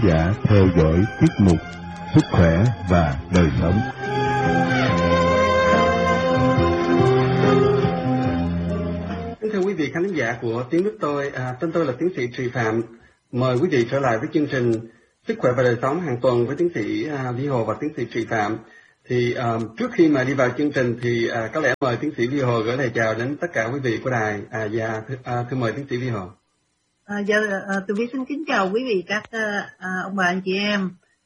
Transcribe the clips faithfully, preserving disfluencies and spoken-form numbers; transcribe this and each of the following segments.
giả theo dõi tiết mục Sức khỏe và đời sống. Kính thưa quý vị khán giả của Tiếng Nước Tôi, à, tên tôi là tiến sĩ Trì Phạm. Mời quý vị trở lại với chương trình Sức khỏe và đời sống hàng tuần với tiến sĩ à, Vi Hồ và tiến sĩ Trì Phạm. Thì à, trước khi mà đi vào chương trình thì à, có lẽ mời tiến sĩ Vi Hồ gửi lời chào đến tất cả quý vị của đài. À, và th- à, thưa mời tiến sĩ Vi Hồ. À, dạ, à, tôi Vi xin kính chào quý vị các à, ông bà anh chị em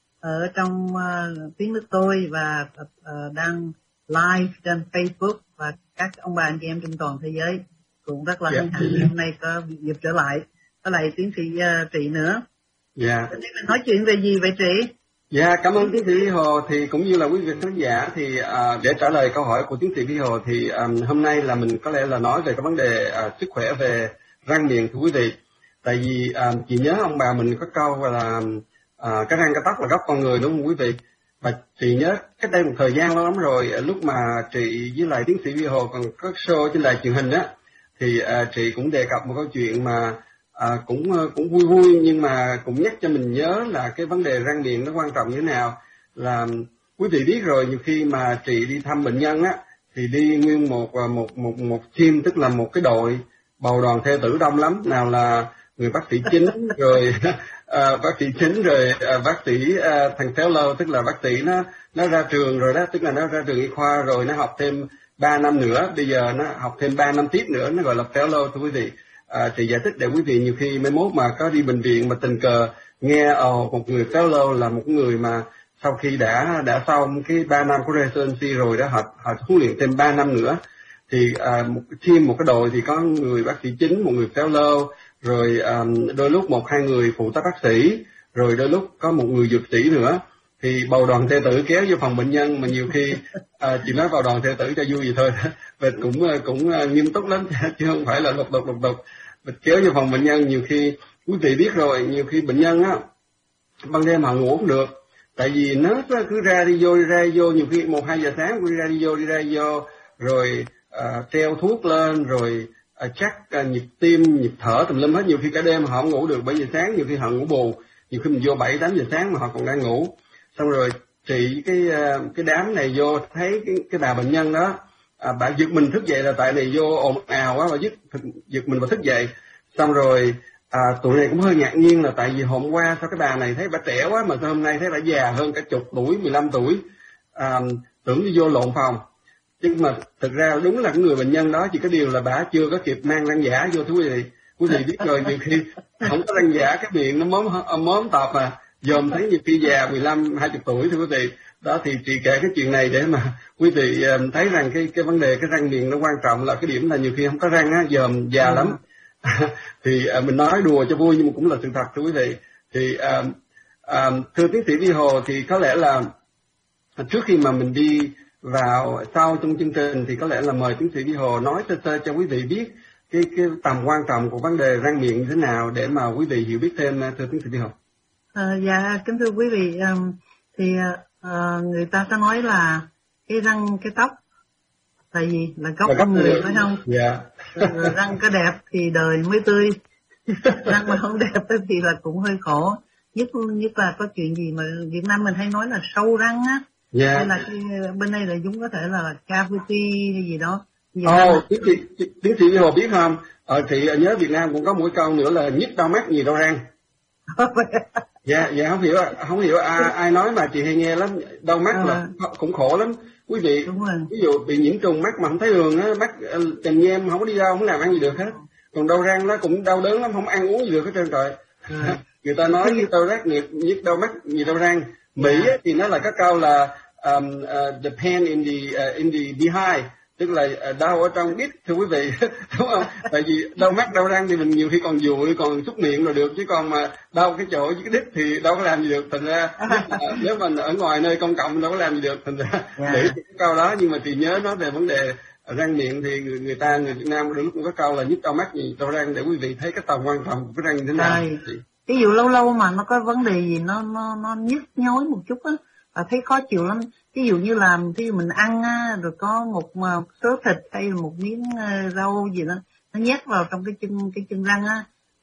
ở trong à, Tiếng Nước Tôi và à, đang live trên Facebook và các ông bà anh chị em trên toàn thế giới. Cũng rất là hân hạnh hôm nay có dịp trở lại có lại tiến sĩ uh, Trị nữa. Dạ. Yeah. Mình nói chuyện về gì vậy Trị? Dạ, yeah, cảm ơn tiến sĩ Vi Hồ. Thì cũng như là quý vị khán giả thì uh, để trả lời câu hỏi của tiến sĩ Vi Hồ thì um, hôm nay là mình có lẽ là nói về cái vấn đề uh, sức khỏe về răng miệng thưa quý vị. Tại vì uh, chị nhớ ông bà mình có câu là uh, cái răng cái tóc là gốc con người, đúng không quý vị? Và chị nhớ cách đây một thời gian lâu lắm rồi, lúc mà chị với lại tiến sĩ Vi Hồ còn có show trên đài truyền hình á, thì uh, chị cũng đề cập một câu chuyện mà uh, cũng uh, cũng vui vui nhưng mà cũng nhắc cho mình nhớ là cái vấn đề răng miệng nó quan trọng như thế nào. Là quý vị biết rồi, nhiều khi mà chị đi thăm bệnh nhân á thì đi nguyên một một một một team, tức là một cái đội bầu đoàn thê tử đông lắm, nào là người bác sĩ chính rồi uh, bác sĩ chính rồi uh, bác sĩ uh, thằng fellow, tức là bác sĩ nó nó ra trường rồi đó, tức là nó ra trường y khoa rồi nó học thêm ba năm nữa, bây giờ nó học thêm ba năm tiếp nữa, nó gọi là fellow thưa quý vị. À, thì giải thích để quý vị nhiều khi mai mốt mà có đi bệnh viện mà tình cờ nghe ồ, một người fellow là một người mà sau khi đã đã xong cái ba năm của residency rồi đó, họ họ huấn luyện thêm ba năm nữa. Thì à, một cái team, một cái đội thì có người bác sĩ chính, một người fellow, rồi um, đôi lúc một hai người phụ tá bác sĩ, rồi đôi lúc có một người dược sĩ nữa. Thì bầu đoàn thê tử kéo vô phòng bệnh nhân mà nhiều khi à, chị nói bầu đoàn thê tử cho vui vậy thôi, và cũng cũng nghiêm túc lắm chứ không phải là lục đục lục đục. Kéo vô phòng bệnh nhân nhiều khi quý vị biết rồi, nhiều khi bệnh nhân á ban đêm họ ngủ không được, tại vì nó cứ ra đi vô đi ra đi vô, nhiều khi một hai giờ sáng đi ra đi vô đi ra đi vô, rồi à, treo thuốc lên, rồi à, chắc à, nhịp tim nhịp thở tùm lum hết. Nhiều khi cả đêm họ không ngủ được, bảy giờ sáng nhiều khi họ ngủ bù, nhiều khi mình vô bảy tám giờ sáng mà họ còn đang ngủ. Xong rồi trị cái cái đám này vô thấy cái cái bà bệnh nhân đó, à, bà giật mình thức dậy là tại này vô ồn ào quá, bà giật giật mình và thức dậy. Xong rồi à, tụi này cũng hơi ngạc nhiên là tại vì hôm qua sao cái bà này thấy bà trẻ quá mà sao hôm nay thấy bà già hơn cả chục tuổi, mười lăm tuổi, à, tưởng đi vô lộn phòng. Nhưng mà thực ra đúng là cái người bệnh nhân đó, chỉ có điều là bà chưa có kịp mang răng giả vô thú vị. Quý vị biết rồi, nhiều khi không có răng giả cái miệng nó móm móm tọp mà dòm thấy nhiều khi già mười lăm hai chục tuổi thưa quý vị. Đó thì chị kể cái chuyện này để mà quý vị thấy rằng cái cái vấn đề cái răng miệng nó quan trọng, là cái điểm là nhiều khi không có răng á, dòm già ừ. lắm. Thì à, mình nói đùa cho vui nhưng mà cũng là sự thật thưa quý vị. Thì à, à, thưa tiến sĩ Vi Hồ, thì có lẽ là trước khi mà mình đi vào sau trong chương trình thì có lẽ là mời tiến sĩ Vi Hồ nói sơ sơ cho quý vị biết cái cái tầm quan trọng của vấn đề răng miệng như thế nào để mà quý vị hiểu biết thêm, thưa tiến sĩ Vi Hồ. À, dạ kính thưa quý vị, um, thì uh, người ta sẽ nói là cái răng cái tóc tại vì là gốc con người, phải không? Dạ. Yeah. Răng có đẹp thì đời mới tươi, răng mà không đẹp thì là cũng hơi khổ. Nhất nhất là có chuyện gì mà Việt Nam mình hay nói là sâu răng á. Dạ. Hay là cái, bên đây là chúng có thể là cavity hay gì đó. Ồ, tiến sĩ tiến sĩ Vi Hồ biết không? Ờ thì nhớ Việt Nam cũng có một câu nữa là nhức đau mắt, nhì đau răng. Dạ, dạ không hiểu, không hiểu ai, ai nói mà chị hay nghe lắm. Đau mắt à. Là cũng khổ lắm quý vị. Ví dụ bị nhiễm trùng mắt mà không thấy đường á, mắt chành nhem không có đi đâu, không làm ăn gì được hết. Còn đau răng nó cũng đau đớn lắm, không ăn uống gì được hết trơn trời. À. Người ta nói nhức đau răng, nhức đau mắt, nhì đau răng. Mỹ yeah. thì nó là cái câu là um, uh, the pain in the uh, in the behind, tức là đau ở trong đít thưa quý vị, đúng không? Tại vì đau mắt đau răng thì mình nhiều khi còn dụi còn xúc miệng rồi được, chứ còn mà đau cái chỗ cái đít thì đâu có làm gì được. Thành ra nếu mình ở ngoài nơi công cộng đâu có làm gì được. Thành ra để yeah. cái câu đó, nhưng mà thì nhớ nói về vấn đề răng miệng thì người, người ta người Việt Nam cũng có câu là nhức đau mắt gì đau răng, để quý vị thấy cái tầm quan trọng của cái răng như thế nào. Ví dụ lâu lâu mà nó có vấn đề gì nó nó nó nhức nhối một chút á, và thấy khó chịu lắm. Ví dụ như là ví dụ mình ăn á, rồi có một, một số thịt hay là một miếng uh, rau gì đó nó nhét vào trong cái chân cái chân răng á,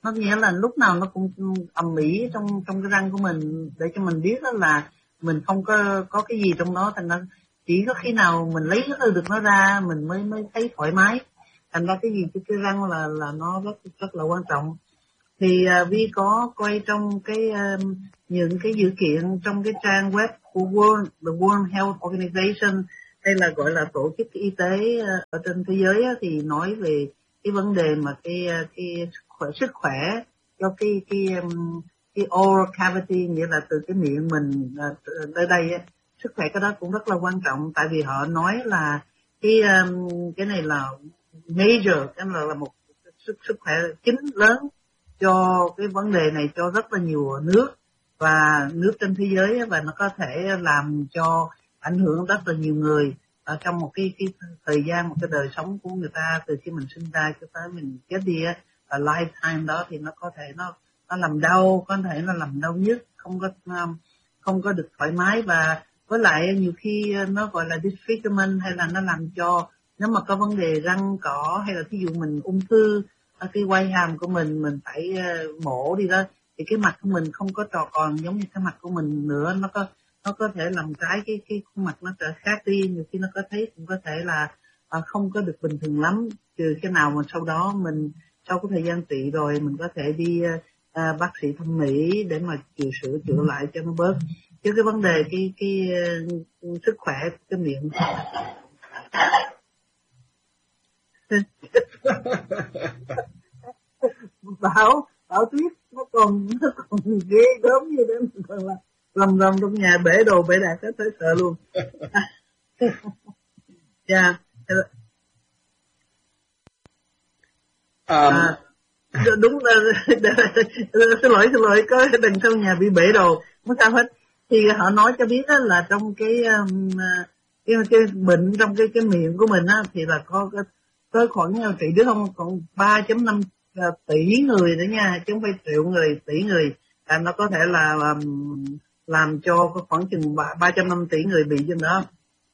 nó nghĩa là lúc nào nó cũng ầm ĩ trong trong cái răng của mình, để cho mình biết đó là mình không có có cái gì trong đó, thành ra chỉ có khi nào mình lấy được nó ra mình mới mới thấy thoải mái. Thành ra cái gì cái, cái răng là là nó rất rất là quan trọng. Thì uh, Vi có quay trong cái um, những cái dữ kiện trong cái trang web của World, the World Health Organization, hay là gọi là tổ chức y tế uh, ở trên thế giới uh, thì nói về cái vấn đề mà cái uh, cái khỏe, sức khỏe cho cái cái um, cái oral cavity, nghĩa là từ cái miệng mình uh, tới đây uh, sức khỏe cái đó cũng rất là quan trọng. Tại vì họ nói là cái um, cái này là major, cái là, là một sức sức khỏe chính lớn cho cái vấn đề này cho rất là nhiều nước và nước trên thế giới, và nó có thể làm cho ảnh hưởng rất là nhiều người ở trong một cái cái thời gian, một cái đời sống của người ta từ khi mình sinh ra cho tới mình chết đi á, ở lifetime đó thì nó có thể nó nó làm đau, có thể nó làm đau nhức, không có không có được thoải mái, và với lại nhiều khi nó gọi là disfigurement, hay là nó làm cho nếu mà có vấn đề răng cỏ, hay là ví dụ mình ung thư ở cái quai hàm của mình mình phải uh, mổ đi đó, thì cái mặt của mình không có tròn còn giống như cái mặt của mình nữa, nó có nó có thể làm trái cái cái khuôn mặt nó trở khác đi, nhiều khi nó có thấy cũng có thể là uh, không có được bình thường lắm, trừ khi nào mà sau đó mình sau cái thời gian trị rồi mình có thể đi uh, uh, bác sĩ thẩm mỹ để mà chữa sửa chữa lại cho nó bớt. Chứ cái vấn đề cái cái uh, sức khỏe cái miệng bảo bảo tuyết nó còn nó còn ghê gớm như thế, mình còn là lầm rầm trong nhà bể đồ bể đạc hết, thấy sợ luôn. Dạ. À, đúng là xin lỗi xin lỗi có đằng sau nhà bị bể đồ không sao hết. Thì họ nói cho biết là trong cái um, cái, cái bệnh trong cái cái miệng của mình á, thì là có cái tới khoảng trị đứa không còn ba phẩy năm tỷ người nữa nha, chứ không phải triệu người, tỷ người. À, nó có thể là làm, làm cho khoảng chừng ba trăm năm tỷ người bị trên đó.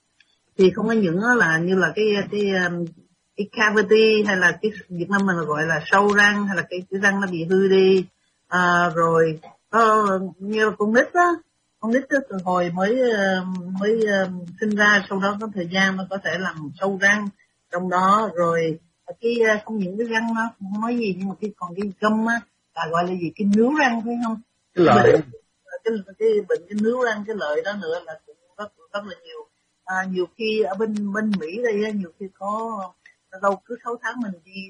Thì không có những là như là cái cái cái cavity, hay là cái Việt Nam mình gọi là sâu răng, hay là cái, cái răng nó bị hư đi. À, rồi có như con nít á, con nít từ hồi mới mới sinh ra, sau đó có thời gian nó có thể làm sâu răng trong đó. Rồi cái không những cái răng nó không nói gì, nhưng mà cái còn cái gum á, là gọi là gì, cái nướu răng phải không? Cái lợi cái, cái, cái bệnh cái nướu răng, cái lợi đó nữa là cũng rất rất là nhiều. À, nhiều khi ở bên bên Mỹ đây á, nhiều khi có đâu cứ sáu tháng mình đi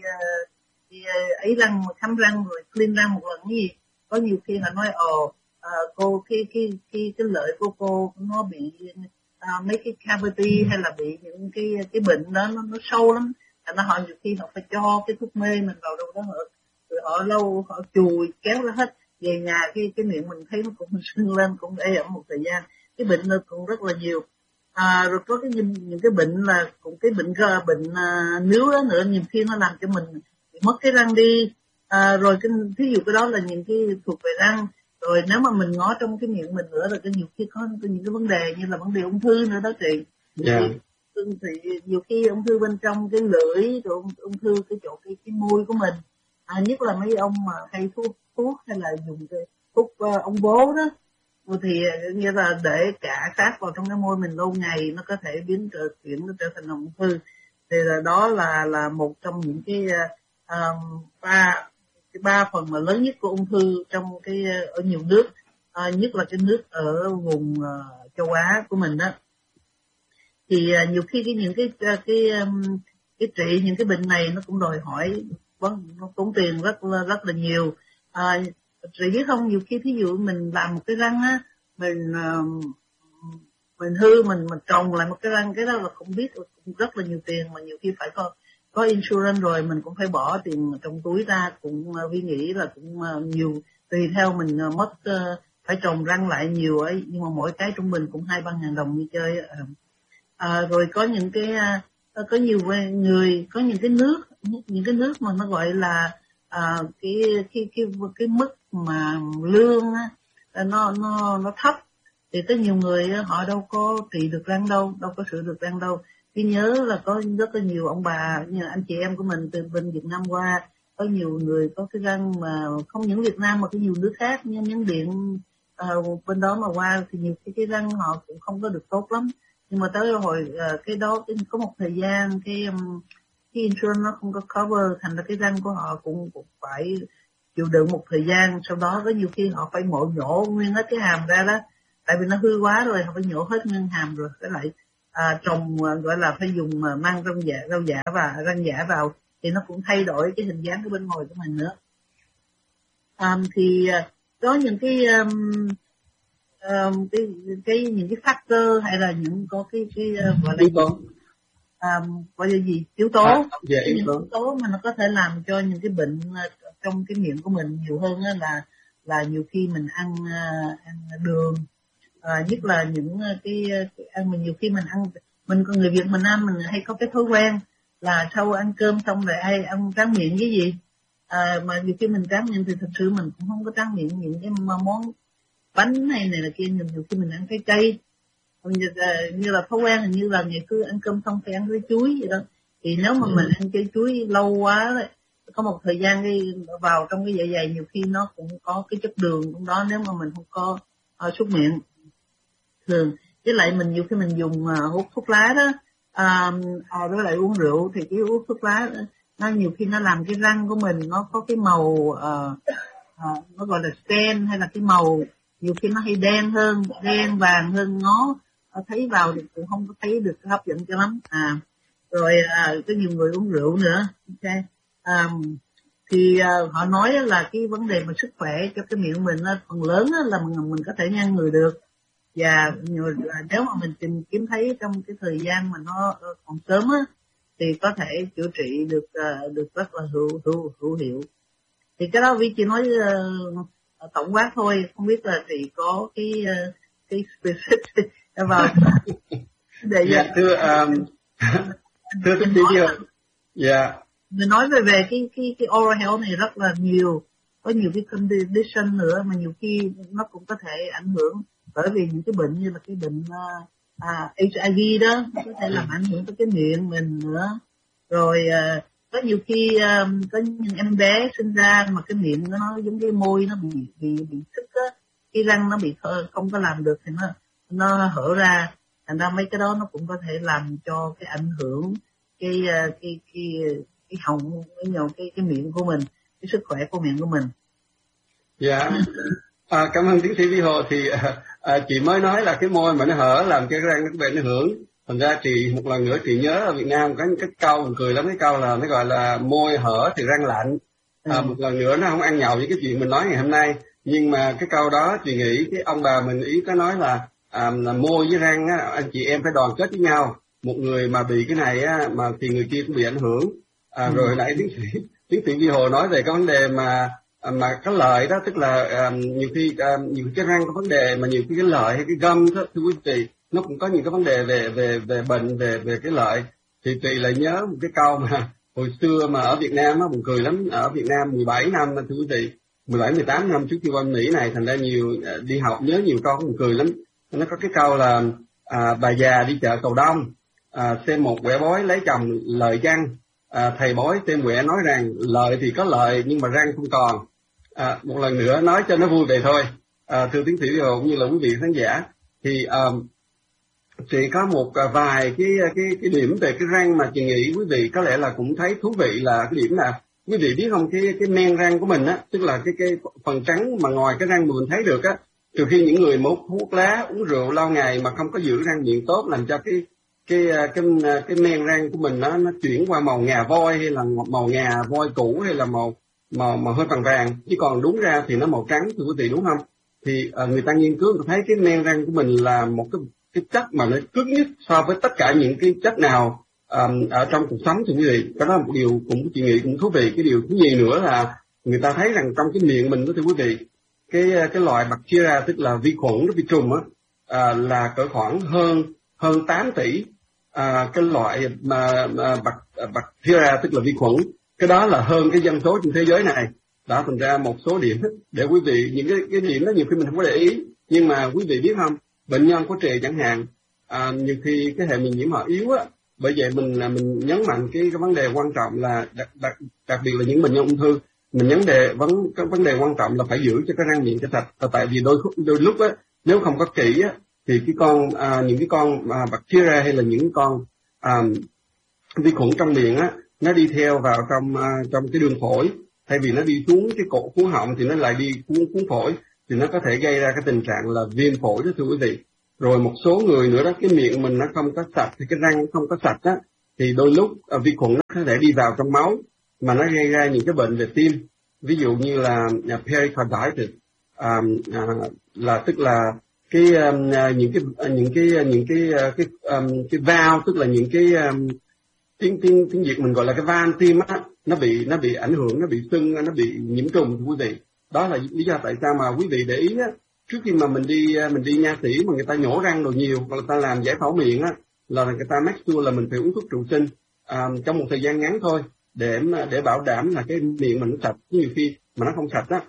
đi ấy răng, khám răng rồi clean răng một lần gì. Có nhiều khi họ nói ồ à, cô cái cái cái cái lợi của cô nó bị à, mấy cái cavity, hay là bị những cái cái bệnh đó nó nó sâu lắm. Thành ra họ nhiều khi họ phải cho cái thuốc mê mình vào đâu đó, họ rồi họ lâu họ chùi kéo ra hết. Về nhà cái cái miệng mình thấy nó cũng sưng lên, cũng ê ẩm một thời gian. Cái bệnh nó cũng rất là nhiều. À, rồi có cái những, những cái bệnh là cũng cái bệnh bệnh à, nướu đó nữa, nhiều khi nó làm cho mình mất cái răng đi. À, rồi cái thí dụ cái đó là những cái thuộc về răng. Rồi nếu mà mình ngó trong cái miệng mình nữa là cái nhiều khi có, có những cái vấn đề như là vấn đề ung thư nữa đó chị. Yeah. Thì nhiều khi ung thư bên trong cái lưỡi, rồi ung, ung thư cái chỗ cái cái môi của mình. À, nhất là mấy ông mà hay thuốc thuốc hay là dùng cái thuốc uh, ông bố đó, thì như là để cả sát vào trong cái môi mình lâu ngày nó có thể biến trở chuyển nó trở thành ung thư. Thì là đó là là một trong những cái uh, ba cái ba phần mà lớn nhất của ung thư trong cái ở nhiều nước, uh, nhất là cái nước ở vùng uh, châu Á của mình đó. Thì uh, nhiều khi cái những cái uh, cái um, cái trị những cái bệnh này nó cũng đòi hỏi vâng nó tốn tiền rất là rất là nhiều. À, chị biết không, nhiều khi thí dụ mình làm một cái răng á, mình uh, mình hư mình mình trồng lại một cái răng, cái đó là không biết cũng rất là nhiều tiền, mà nhiều khi phải có có insurance rồi mình cũng phải bỏ tiền trong túi ra, cũng uh, Vi nghĩ là cũng uh, nhiều, tùy theo mình uh, mất uh, phải trồng răng lại nhiều ấy, nhưng mà mỗi cái trung bình cũng hai ba ngàn đồng như chơi. À, à, rồi có những cái uh, có nhiều người có những cái nước những cái nước mà nó gọi là à, cái cái cái cái mức mà lương á, nó nó nó thấp, thì có nhiều người họ đâu có trị được răng đâu, đâu có sửa được răng đâu. Tôi nhớ là có rất là nhiều ông bà như là anh chị em của mình từ bên Việt Nam qua có nhiều người có cái răng mà không những Việt Nam mà có nhiều nước khác như Miến Điện uh, bên đó mà qua thì nhiều cái cái răng họ cũng không có được tốt lắm. Nhưng mà tới hồi uh, cái đó cái, có một thời gian cái um, cái insurance nó không có cover, thành ra cái răng của họ cũng, cũng phải chịu đựng một thời gian. Sau đó có nhiều khi họ phải mổ nhổ nguyên hết cái hàm ra đó, tại vì nó hư quá rồi, họ phải nhổ hết nguyên hàm rồi. Cái lại à, trồng gọi là phải dùng mang răng giả, rau giả và răng giả vào thì nó cũng thay đổi cái hình dáng của bên ngoài của mình nữa. Um, thì có những cái um, um, cái cái những cái factor hay là những có cái cái uh, gọi là yếu tố um, gọi là gì yếu tố à, dạ, những yếu tố. yếu tố mà nó có thể làm cho những cái bệnh trong cái miệng của mình nhiều hơn đó là là nhiều khi mình ăn uh, ăn đường, uh, nhất là những cái, cái ăn mình nhiều khi mình ăn mình con người Việt mình ăn mình hay có cái thói quen là sau ăn cơm xong rồi hay ăn tráng miệng cái gì, à, mà nhiều khi mình tráng miệng thì thật sự mình cũng không có tráng miệng những cái món bánh này này là kia, nhiều khi mình ăn trái cây như, như là thói quen, như là ngày cứ ăn cơm xong phải ăn cái chuối vậy đó. Thì nếu mà ừ. mình ăn cái chuối lâu quá rồi, có một thời gian đi vào trong cái dạ dày, nhiều khi nó cũng có cái chất đường trong đó nếu mà mình không có uh, súc miệng thường. Với lại mình nhiều khi mình dùng uh, hút thuốc lá đó, à, à, với lại uống rượu thì cái uống thuốc lá nó nhiều khi nó làm cái răng của mình nó có cái màu uh, uh, nó gọi là stain hay là cái màu nhiều khi nó hay đen hơn, đen vàng hơn, ngó thấy vào thì cũng không có thấy được hấp dẫn cho lắm. À rồi à, có nhiều người uống rượu nữa, ok. À, thì à, họ nói là cái vấn đề mà sức khỏe cho cái miệng mình phần lớn là mình, mình có thể ngăn ngừa được. Và nếu mà mình tìm kiếm thấy trong cái thời gian mà nó còn sớm á, thì có thể chữa trị được được rất là hữu hữu hữu hiệu. Thì cái đó Vi chỉ nói uh, tổng quát thôi, không biết là chị có cái uh, cái specific vào để yeah, thưa um, thưa cái video, dạ mình nói về về cái cái cái oral health này rất là nhiều, có nhiều cái condition nữa mà nhiều khi nó cũng có thể ảnh hưởng. Bởi vì những cái bệnh như là cái bệnh uh, à, H I V đó nó có thể làm ảnh hưởng tới cái miệng mình nữa. Rồi uh, có nhiều khi um, có những em bé sinh ra mà cái miệng nó giống cái môi nó bị bị bị sức á, cái răng nó bị không có làm được thì nó nó hở ra, thành ra mấy cái đó nó cũng có thể làm cho cái ảnh hưởng cái uh, cái cái cái họng cái cái cái miệng của mình, cái sức khỏe của miệng của mình. Dạ. Yeah. À, cảm ơn tiến sĩ Vi Hồ. Thì à, à, chị mới nói là cái môi mà nó hở làm cái răng nó bị ảnh hưởng. Thành ra chị một lần nữa chị nhớ ở Việt Nam có cái câu mình cười lắm, cái câu là nó gọi là môi hở thì răng lạnh. À, ừ. Một lần nữa nó không ăn nhậu với cái chuyện mình nói ngày hôm nay, nhưng mà cái câu đó chị nghĩ cái ông bà mình ý có nói là, à, là môi với răng á, anh chị em phải đoàn kết với nhau. Một người mà bị cái này á, mà thì người kia cũng bị ảnh hưởng. À, ừ. Rồi nãy tiến sĩ tiến sĩ Vi Hồ nói về cái vấn đề mà mà cái lợi đó, tức là um, nhiều khi um, nhiều cái răng có vấn đề, mà nhiều khi cái lợi hay cái gum đó, thưa quý vị, nó cũng có những cái vấn đề về về về bệnh, về về cái lợi. Thì chị lại nhớ một cái câu mà hồi xưa mà ở Việt Nam á, buồn cười lắm, ở Việt Nam mười bảy năm thưa quý vị, mười bảy mười tám năm trước khi qua Mỹ này, thành ra nhiều đi học nhớ nhiều câu buồn cười lắm. Nó có cái câu là à, bà già đi chợ Cầu Đông, à, xem một quẻ bói lấy chồng lợi chăng. À, thầy bói tên quẻ nói rằng lợi thì có lợi nhưng mà răng không còn. À, một lần nữa nói cho nó vui vậy thôi. À, thưa tiến sĩ Hồ cũng như là quý vị khán giả, thì um, chị có một uh, vài cái cái cái điểm về cái răng mà chị nghĩ quý vị có lẽ là cũng thấy thú vị. Là cái điểm là quý vị biết không, cái cái men răng của mình á, tức là cái cái phần trắng mà ngoài cái răng mà mình thấy được á, trừ khi những người mà hút thuốc lá, uống rượu lâu ngày mà không có giữ răng miệng tốt, làm cho cái cái cái cái, cái men răng của mình nó nó chuyển qua màu ngà voi, hay là màu ngà voi cũ, hay là màu màu màu hơi vàng vàng, chứ còn đúng ra thì nó màu trắng, thưa quý vị, đúng không? Thì uh, người ta nghiên cứu thấy cái men răng của mình là một cái cái chất mà nó cứng nhất so với tất cả những cái chất nào um, ở trong cuộc sống, thưa quý vị. Đó là một điều cũng chị nghĩ cũng thú vị. Cái điều thứ gì nữa là người ta thấy rằng trong cái miệng mình đó, thưa quý vị, cái cái loại bacteria, tức là vi khuẩn, vi trùng á, uh, là cỡ khoảng hơn hơn tám tỷ. À, cái loại mà, mà bacteria, tức là vi khuẩn, cái đó là hơn cái dân số trên thế giới này. Đó, thành ra một số điểm để quý vị, những cái, cái điểm đó nhiều khi mình không có để ý, nhưng mà quý vị biết không, bệnh nhân có trề chẳng hạn, à, nhiều khi cái hệ miễn nhiễm họ yếu á, bởi vậy mình mình nhấn mạnh cái cái vấn đề quan trọng là đặc đặc đặc biệt là những bệnh nhân ung thư, mình nhấn đề vấn cái vấn đề quan trọng là phải giữ cho cái răng miệng cho sạch. Tại vì đôi đôi lúc á, nếu không có kỹ á, thì cái con à, những cái con à, bacteria hay là những con à, vi khuẩn trong miệng á, nó đi theo vào trong à, trong cái đường phổi, thay vì nó đi xuống cái cổ cuống họng thì nó lại đi cuống cuống phổi, thì nó có thể gây ra cái tình trạng là viêm phổi đó thưa quý vị. Rồi một số người nữa đó, cái miệng mình nó không có sạch thì cái răng không có sạch á, thì đôi lúc à, vi khuẩn nó có thể đi vào trong máu mà nó gây ra những cái bệnh về tim, ví dụ như là uh, pericarditis, à, à, là tức là cái um, những cái những cái những cái cái um, cái valve, tức là những cái um, tiếng tiếng tiếng Việt mình gọi là cái van tim á, nó bị nó bị ảnh hưởng, nó bị sưng, nó bị nhiễm trùng quý vị. Đó là lý do tại sao mà quý vị để ý á, trước khi mà mình đi mình đi nha sĩ mà người ta nhổ răng đồ nhiều, hoặc người ta làm giải phẫu miệng á, là người ta make sure là mình phải uống thuốc trụ sinh à, trong một thời gian ngắn thôi, để để bảo đảm là cái miệng mình nó sạch. Nhiều khi mà nó không sạch á,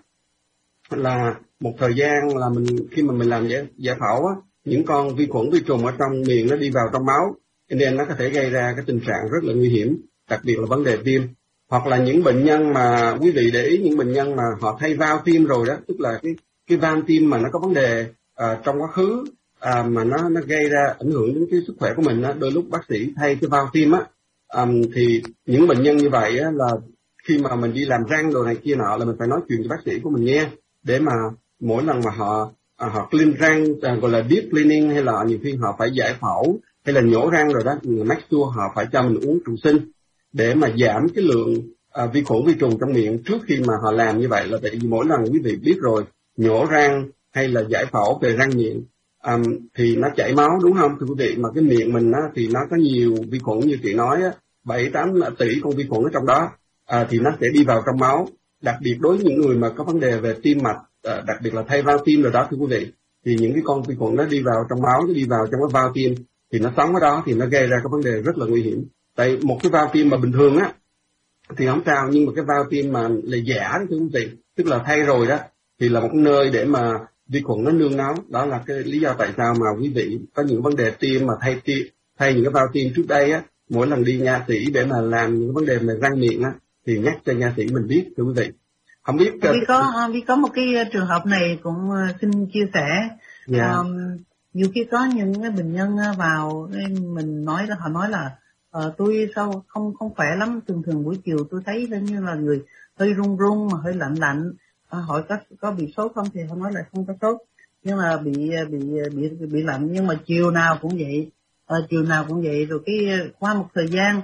là một thời gian là mình khi mà mình làm giải, giải phẫu á, những con vi khuẩn vi trùng ở trong miệng nó đi vào trong máu, nên nó có thể gây ra cái tình trạng rất là nguy hiểm, đặc biệt là vấn đề viêm. Hoặc là những bệnh nhân mà quý vị để ý, những bệnh nhân mà họ thay van tim rồi đó, tức là cái cái van tim mà nó có vấn đề à, trong quá khứ à, mà nó nó gây ra ảnh hưởng đến cái sức khỏe của mình á, đôi lúc bác sĩ thay cái van tim á, à, thì những bệnh nhân như vậy á, là khi mà mình đi làm răng đồ này kia nọ là mình phải nói chuyện với bác sĩ của mình nghe, để mà mỗi lần mà họ à, họ clean răng à, gọi là deep cleaning, hay là nhiều khi họ phải giải phẫu hay là nhổ răng rồi đó, make sure họ phải cho mình uống trụ sinh để mà giảm cái lượng à, vi khuẩn vi trùng trong miệng trước khi mà họ làm như vậy. Là tại vì mỗi lần quý vị biết rồi, nhổ răng hay là giải phẫu về răng miệng um, thì nó chảy máu đúng không thưa quý vị, mà cái miệng mình á, thì nó có nhiều vi khuẩn như chị nói á, bảy tám tỷ con vi khuẩn ở trong đó, à, thì nó sẽ đi vào trong máu. Đặc biệt đối với những người mà có vấn đề về tim mạch, à, đặc biệt là thay van tim rồi đó thưa quý vị, thì những cái con vi khuẩn nó đi vào trong máu, nó đi vào trong cái van tim, thì nó sống ở đó thì nó gây ra cái vấn đề rất là nguy hiểm. Tại một cái van tim mà bình thường á thì không sao, nhưng mà cái van tim mà là giả đó thưa quý vị, tức là thay rồi đó, thì là một nơi để mà vi khuẩn nó nương náu. Đó là cái lý do tại sao mà quý vị có những vấn đề tim mà thay tim, thay những cái van tim trước đây á, mỗi lần đi nha sĩ để mà làm những vấn đề về răng miệng á, thì nhắc cho nha sĩ mình biết thưa quý vị. Không biết vì có vì có một cái trường hợp này cũng xin chia sẻ. Yeah. Um, nhiều khi có những cái bệnh nhân vào mình nói là họ nói là uh, tôi sao không không khỏe lắm, thường thường buổi chiều tôi thấy như là người hơi run run mà hơi lạnh lạnh, uh, hỏi có có bị sốt không thì họ nói là không có sốt, nhưng mà bị bị bị bị lạnh, nhưng mà chiều nào cũng vậy, uh, chiều nào cũng vậy. Rồi cái qua một thời gian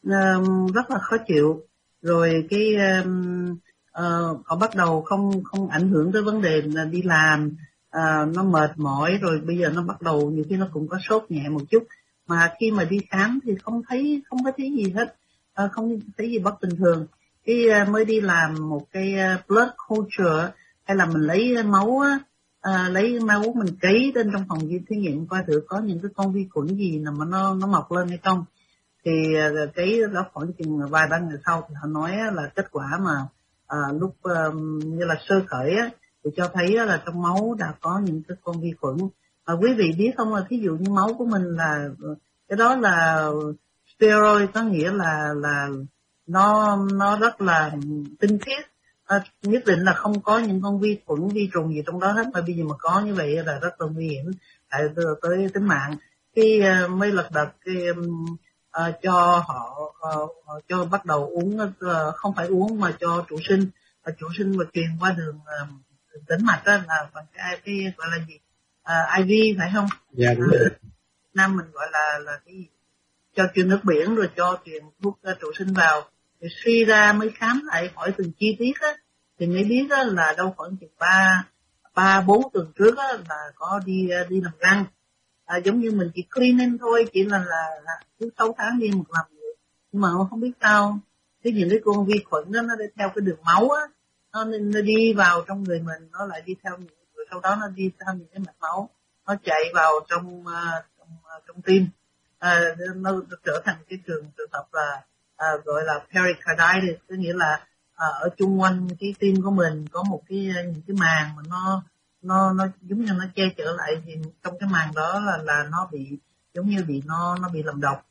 uh, rất là khó chịu, rồi cái um, uh, họ bắt đầu không không ảnh hưởng tới vấn đề là đi làm. À, nó mệt mỏi rồi, bây giờ nó bắt đầu nhiều khi nó cũng có sốt nhẹ một chút, mà khi mà đi khám thì không thấy không có thấy gì hết, à, không thấy gì bất bình thường. Cái à, mới đi làm một cái blood culture, hay là mình lấy máu à, lấy máu mình cấy lên trong phòng thí nghiệm coi thử có những cái con vi khuẩn gì mà nó nó mọc lên hay không. Thì à, cái đó khoảng chừng vài ba ngày sau thì họ nói là kết quả mà à, lúc à, như là sơ khởi á, thì cho thấy là trong máu đã có những cái con vi khuẩn. À, quý vị biết không, là thí dụ như máu của mình là cái đó là steroid, có nghĩa là là nó nó rất là tinh khiết, à, nhất định là không có những con vi khuẩn vi trùng gì trong đó hết, mà bây giờ mà có như vậy là rất là nguy hiểm tại tới tính mạng. Khi uh, mới lật đật cái uh, cho họ uh, cho bắt đầu uống, uh, không phải uống mà cho trụ sinh, uh, trụ sinh và truyền qua đường uh, tĩnh mạch đó, là bằng cái, cái gọi là gì, à, i vê phải không? Dạ đúng rồi. À, Nam mình gọi là là cái gì? Cho truyền nước biển rồi cho truyền thuốc uh, trụ sinh vào. Thì suy ra mới khám lại hỏi từng chi tiết á, thì mới biết á, là đâu khoảng chừng ba ba bốn tuần trước á, là có đi đi làm răng. À, giống như mình chỉ cleaning thôi, chỉ là là, là cứ sáu tháng đi một lần, nhưng mà không biết sao cái những cái con vi khuẩn đó nó đi theo cái đường máu á, nó, nó đi vào trong người mình, nó lại đi theo những, rồi sau đó nó đi theo những cái mạch máu, nó chạy vào trong uh, trong, uh, trong tim, uh, nó trở thành cái trường trường hợp là uh, gọi là pericarditis, có nghĩa là uh, ở chung quanh cái tim của mình có một cái những cái màng mà nó nó nó giống như nó che chở lại, thì trong cái màng đó là là nó bị giống như bị nó nó bị làm độc.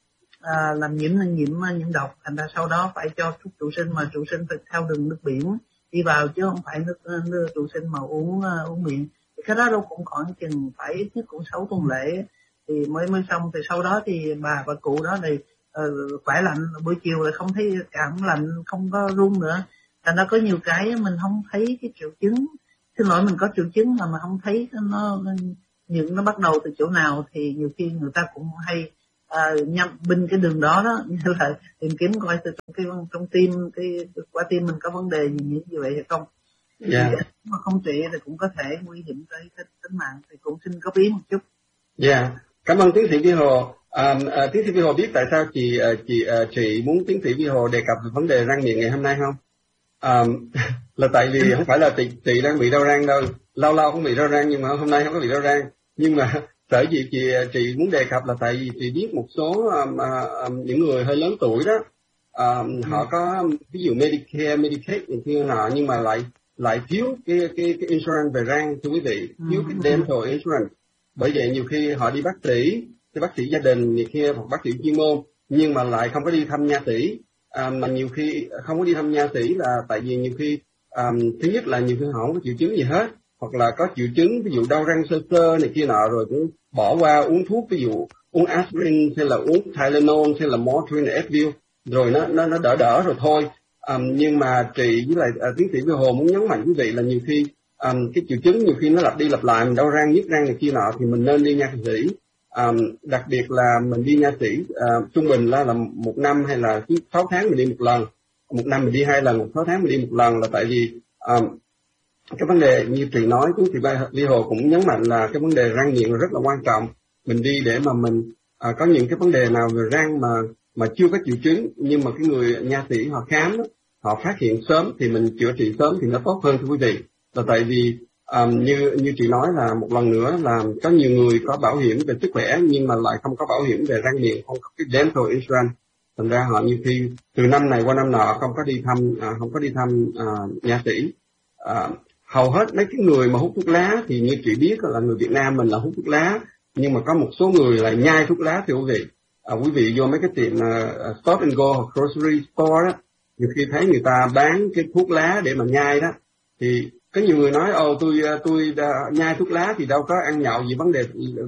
à, làm nhiễm nhiễm nhiễm độc, thành ra sau đó phải cho thuốc trụ sinh, mà trụ sinh phải theo đường nước biển đi vào chứ không phải nước, nước trụ sinh mà uống uh, uống miệng. Thì cái đó đâu cũng khoảng chừng phải ít nhất cũng sáu tuần lễ thì mới mới xong. Thì sau đó thì bà bà cụ đó thì uh, khỏe lạnh, buổi chiều lại không thấy cảm lạnh, không có run nữa. Thành ra có nhiều cái mình không thấy cái triệu chứng, xin lỗi mình có triệu chứng mà mà không thấy nó những nó bắt đầu từ chỗ nào, thì nhiều khi người ta cũng hay à, nhắm bên cái đường đó đó, như là tìm kiếm coi từ trong cái trong tim, cái quả tim mình có vấn đề gì như vậy hay không. Yeah. Thì mà không trị thì cũng có thể nguy hiểm tới tính mạng, thì cũng xin góp ý một chút. Dạ, yeah. Cảm ơn tiến sĩ Vi Hồ. À, à, tiến sĩ Vi Hồ biết tại sao chị chị à, chị muốn tiến sĩ Vi Hồ đề cập về vấn đề răng miệng ngày hôm nay không? À, là tại vì không phải là chị, chị đang bị đau răng đâu, lâu lâu cũng bị đau răng nhưng mà hôm nay không có bị đau răng. Nhưng mà sở dĩ chị chị muốn đề cập là tại vì chị biết một số um, uh, những người hơi lớn tuổi đó, um, ừ. họ có ví dụ Medicare, Medicaid này kia nọ, nhưng mà lại lại thiếu cái cái cái insurance về răng, thưa quý vị, thiếu cái dental insurance. Bởi vậy nhiều khi họ đi bác sĩ, cái bác sĩ gia đình này kia hoặc bác sĩ chuyên môn, nhưng mà lại không có đi thăm nha sĩ. À, mà nhiều khi không có đi thăm nha sĩ là tại vì nhiều khi um, thứ nhất là nhiều khi họ không có triệu chứng gì hết, hoặc là có triệu chứng ví dụ đau răng sơ sơ này kia nọ rồi cũng bỏ qua uống thuốc, ví dụ uống aspirin hay là uống Tylenol hay là Motrin, Advil rồi nó nó nó đỡ đỡ rồi thôi. Um, nhưng mà chị với lại uh, tiến sĩ Vi Hồ muốn nhấn mạnh quý vị là nhiều khi um, cái triệu chứng nhiều khi nó lặp đi lặp lại, mình đau răng nhức răng này kia nọ thì mình nên đi nha sĩ. Um, đặc biệt là mình đi nha sĩ uh, trung bình là là một năm hay là sáu tháng mình đi một lần, một năm mình đi hai lần, một sáu tháng mình đi một lần, là tại vì um, cái vấn đề như chị nói, tiến sĩ Vi Hồ cũng nhấn mạnh là cái vấn đề răng miệng là rất là quan trọng. Mình đi để mà mình à, có những cái vấn đề nào về răng mà mà chưa có triệu chứng, nhưng mà cái người nha sĩ họ khám đó, họ phát hiện sớm thì mình chữa trị sớm thì nó tốt hơn, thưa quý vị. Là tại vì um, như như chị nói là một lần nữa là có nhiều người có bảo hiểm về sức khỏe nhưng mà lại không có bảo hiểm về răng miệng, không có cái dental insurance. Thành ra họ nhiều khi từ năm này qua năm nọ không có đi thăm à, không có đi thăm à, nha sĩ. À, hầu hết mấy cái người mà hút thuốc lá thì như chị biết là người Việt Nam mình là hút thuốc lá, nhưng mà có một số người là nhai thuốc lá, thưa quý vị. À, quý vị vô mấy cái tiệm uh, Stop and Go hoặc grocery store đó, nhiều khi thấy người ta bán cái thuốc lá để mà nhai đó, thì có nhiều người nói ồ tôi tôi uh, nhai thuốc lá thì đâu có ăn nhậu gì vấn đề uh,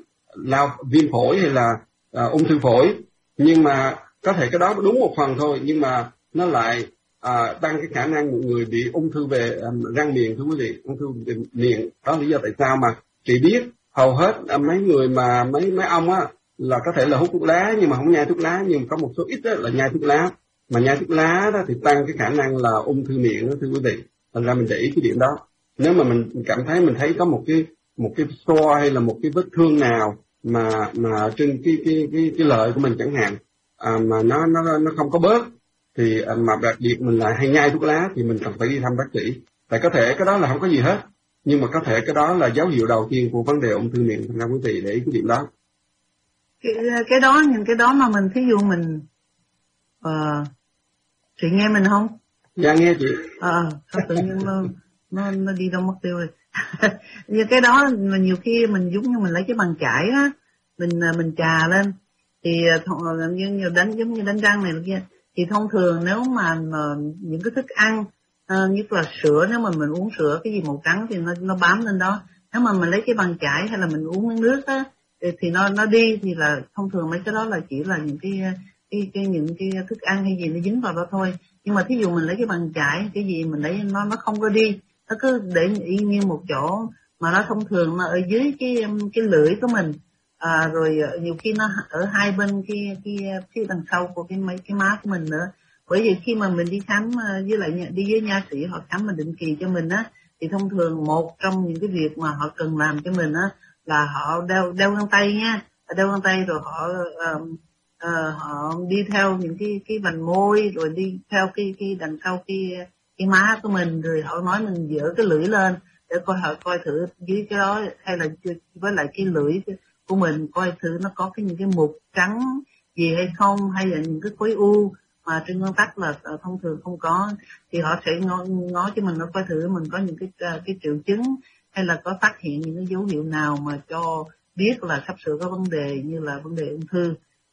lao viêm phổi hay là uh, ung thư phổi. Nhưng mà có thể cái đó đúng một phần thôi, nhưng mà nó lại À, tăng cái khả năng một người bị ung thư về um, răng miệng, thưa quý vị, ung thư về miệng. Đó là lý do tại sao mà chị biết hầu hết uh, mấy người mà mấy mấy ông á là có thể là hút thuốc lá nhưng mà không nhai thuốc lá, nhưng mà có một số ít đó là nhai thuốc lá, mà nhai thuốc lá đó thì tăng cái khả năng là ung thư miệng đó, thưa quý vị. Thành ra mình để ý cái điểm đó. Nếu mà mình cảm thấy mình thấy có một cái một cái sore hay là một cái vết thương nào mà mà trên cái cái cái cái lợi của mình chẳng hạn, à, mà nó nó nó không có bớt, thì mà đặc biệt mình lại hay nhai thuốc lá thì mình cần phải đi thăm bác sĩ. Tại có thể cái đó là không có gì hết, nhưng mà có thể cái đó là dấu hiệu đầu tiên của vấn đề ung thư miệng. Thành ra quý vị để ý cái điểm đó. Cái, cái đó, những cái đó mà mình thí dụ mình uh, chị nghe mình không? Dạ nghe chị. Ờ, à, tự nhiên nó, nó, nó đi đâu mất tiêu rồi. Như cái đó mà nhiều khi mình giống như mình lấy cái bàn chải á, mình mình chà lên thì như, như đánh giống như đánh răng này kia. Thì thông thường nếu mà, mà những cái thức ăn uh, nhất là sữa, nếu mà mình uống sữa cái gì màu trắng thì nó nó bám lên đó. Nếu mà mình lấy cái bàn chải hay là mình uống miếng nước á thì, thì nó nó đi, thì là thông thường mấy cái đó là chỉ là những cái cái cái những cái thức ăn hay gì nó dính vào đó thôi. Nhưng mà thí dụ mình lấy cái bàn chải cái gì mình lấy nó nó không có đi, nó cứ để yên như một chỗ, mà nó thông thường nó ở dưới cái cái lưỡi của mình. À, rồi nhiều khi nó ở hai bên cái cái phía đằng sau của cái mấy cái má của mình nữa. Bởi vì khi mà mình đi khám với lại đi với nha sĩ họ khám mình định kỳ cho mình á, thì thông thường một trong những cái việc mà họ cần làm cho mình á là họ đeo đeo găng tay nha, đeo găng tay rồi họ uh, uh, họ đi theo những cái cái vành môi, rồi đi theo cái cái đằng sau cái cái má của mình, rồi họ nói mình giở cái lưỡi lên để coi họ coi thử dưới cái đó hay là với lại cái lưỡi của mình coi thử nó có cái những cái mụn trắng gì hay không, hay là những cái khối u mà trên nguyên tắc là thông thường không có, thì họ sẽ ngó, ngó cho mình nó coi thử mình có những cái cái triệu chứng hay là có phát hiện những cái dấu hiệu nào mà cho biết là sắp sửa có vấn đề như là vấn đề ung thư.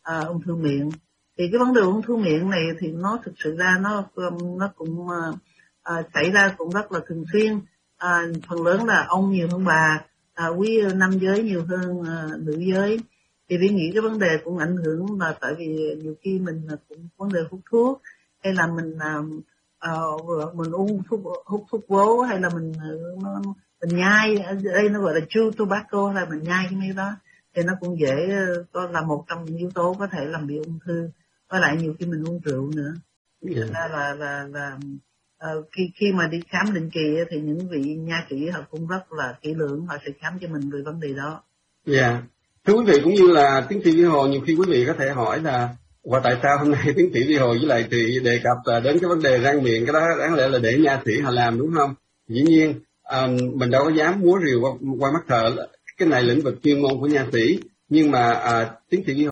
à, ung thư miệng. Thì cái vấn đề ung thư miệng này thì nó thực sự ra nó nó cũng à, xảy ra cũng rất là thường xuyên. À, phần lớn là ông nhiều hơn bà, à, quý nam giới nhiều hơn à, nữ giới. Thì Vi nghĩ cái vấn đề cũng ảnh hưởng là tại vì nhiều khi mình cũng vấn đề hút thuốc, hay là mình uh, mình uống thuốc, hút thuốc vố, hay là mình uh, mình nhai, ở đây nó gọi là chew tobacco, hay là mình nhai cái mấy đó, thì nó cũng dễ có là một trong những yếu tố có thể làm bị ung thư. Với lại nhiều khi mình uống rượu nữa. Yeah. Là là là, là uh, khi khi mà đi khám định kỳ thì những vị nha sĩ họ cũng rất là kỹ lưỡng, họ sẽ khám cho mình về vấn đề đó. Dạ. Yeah. Thưa quý vị, cũng như là tiến sĩ Vi Hồ, nhiều khi quý vị có thể hỏi là và tại sao hôm nay tiến sĩ Vi Hồ với lại chị đề cập đến cái vấn đề răng miệng, cái đó đáng lẽ là để nha sĩ họ làm đúng không? Dĩ nhiên um, mình đâu có dám múa rìu qua, qua mắt thợ, cái này lĩnh vực chuyên môn của nha sĩ, nhưng mà uh, tiến sĩ Vi Hồ